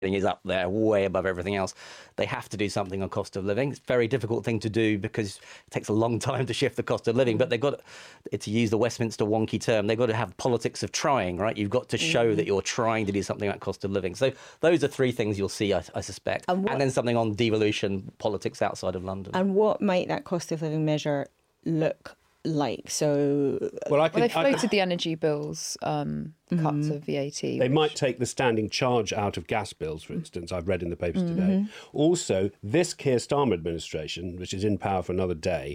is up there, way above everything else. They have to do something on cost of living. It's a very difficult thing to do because it takes a long time to shift the cost of living. But they've got, to use the Westminster wonky term, they've got to have politics of trying, right? You've got to show that you're trying to do something about cost of living. So those are three things you'll see, I suspect. And then something on devolution, politics outside of London. And what might that cost of living measure look like? So, they floated the energy bills cuts of VAT. They might take the standing charge out of gas bills, for instance. I've read in the papers today. Also, this Keir Starmer administration, which is in power for another day,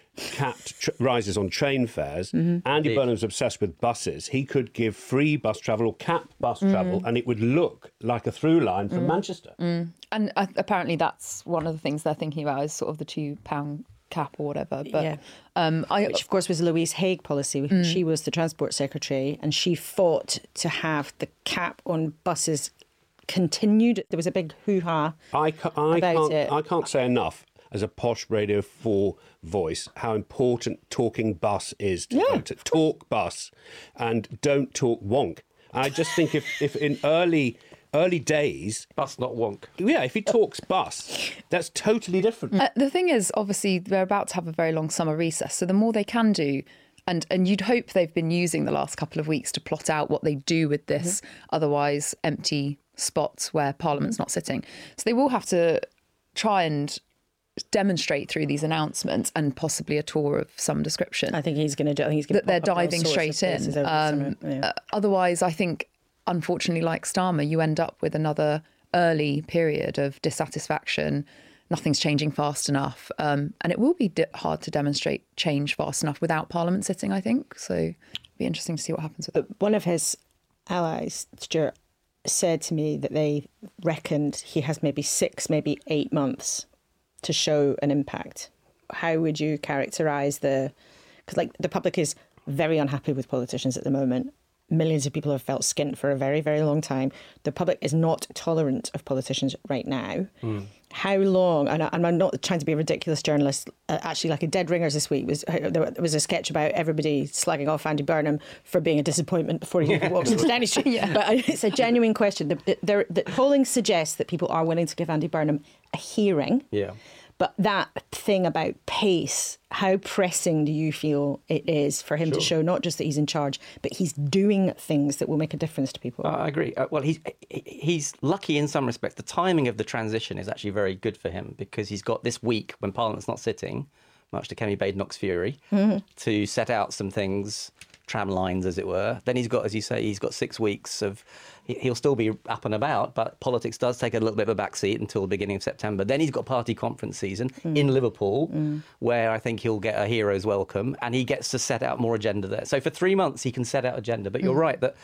capped rises on train fares. Andy Burnham's obsessed with buses. He could give free bus travel or cap bus travel, and it would look like a through line from Manchester. And apparently that's one of the things they're thinking about is sort of the £2 cap or whatever. But which of course was Louise Haigh policy. She was the Transport Secretary and she fought to have the cap on buses continued. There was a big hoo-ha about it. I can't say enough as a posh Radio 4 voice how important talking bus is to voters. Talk bus and don't talk wonk. I just think if in early days... Bus, not wonk. Yeah, if he talks bus, that's totally different. The thing is, obviously, they're about to have a very long summer recess, so the more they can do, and you'd hope they've been using the last couple of weeks to plot out what they do with this otherwise empty spots where Parliament's not sitting. So they will have to try and demonstrate through these announcements and possibly a tour of some description. I think he's going to do. I think he's going that they're diving straight in. Otherwise, I think, unfortunately, like Starmer, you end up with another early period of dissatisfaction. Nothing's changing fast enough. And it will be hard to demonstrate change fast enough without Parliament sitting, I think. So it'll be interesting to see what happens with it. One of his allies, Stuart, said to me that they reckoned he has maybe 6, maybe 8 months to show an impact. How would you characterise because the public is very unhappy with politicians at the moment. Millions of people have felt skint for a very, very long time. The public is not tolerant of politicians right now. How long, and I'm not trying to be a ridiculous journalist, actually like a Dead Ringers this week, there was a sketch about everybody slagging off Andy Burnham for being a disappointment before he even walks into Downing Street. But it's a genuine question. The polling suggests that people are willing to give Andy Burnham a hearing. Yeah. But that thing about pace, how pressing do you feel it is for him to show not just that he's in charge, but he's doing things that will make a difference to people? I agree. Well, he's lucky in some respects. The timing of the transition is actually very good for him because he's got this week when Parliament's not sitting, much to Kemi Badenoch's fury, to set out some things, tram lines, as it were. Then he's got, as you say, he's got 6 weeks of... He'll still be up and about, but politics does take a little bit of a backseat until the beginning of September. Then he's got party conference season in Liverpool, where I think he'll get a hero's welcome, and he gets to set out more agenda there. So for 3 months, he can set out agenda. But you're right that...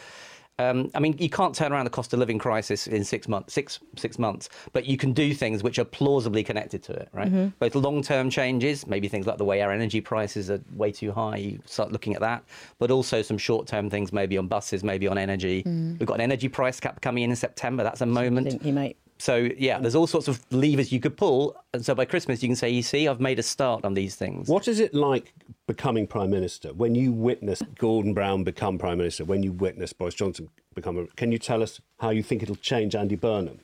you can't turn around the cost of living crisis in 6 months, six months, but you can do things which are plausibly connected to it, right? Both long-term changes, maybe things like the way our energy prices are way too high, you start looking at that, but also some short-term things, maybe on buses, maybe on energy. We've got an energy price cap coming in September. That's a moment. I think he might. So, there's all sorts of levers you could pull. And so by Christmas, you can say, you see, I've made a start on these things. What is it like becoming Prime Minister? When you witness Gordon Brown become Prime Minister, when you witness Boris Johnson become... Can you tell us how you think it'll change Andy Burnham?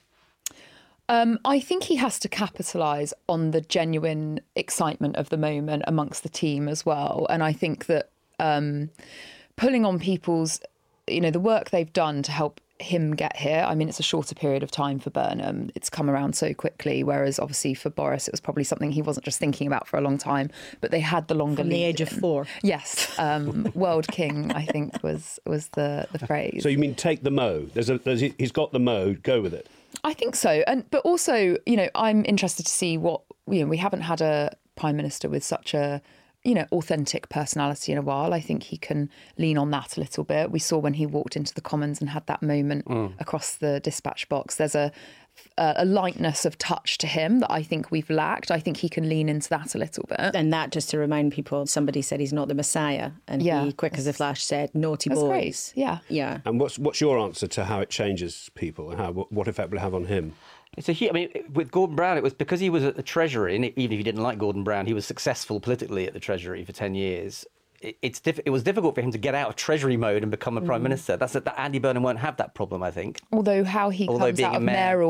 I think he has to capitalise on the genuine excitement of the moment amongst the team as well. And I think that pulling on people's... the work they've done to help him get here. I mean, it's a shorter period of time for Burnham. It's come around so quickly, whereas obviously for Boris, it was probably something he wasn't just thinking about for a long time, but they had the longer From the age of 4. Yes. World King, I think, was the phrase. So you mean take the mo? He's got the mo, go with it. I think so. But also, I'm interested to see what, we haven't had a Prime Minister with such a authentic personality in a while. I think he can lean on that a little bit. We saw when he walked into the Commons and had that moment across the dispatch box. There's a lightness of touch to him that I think we've lacked. I think he can lean into that a little bit. And that, just to remind people, somebody said he's not the Messiah, and he, quick as a flash, said naughty boys. Great. Yeah. And what's your answer to how it changes people and what effect will it have on him? With Gordon Brown, it was because he was at the Treasury, and even if you didn't like Gordon Brown, he was successful politically at the Treasury for 10 years. It was difficult for him to get out of Treasury mode and become a Prime Minister. That Andy Burnham won't have that problem, I think. Although how he comes out of mayoral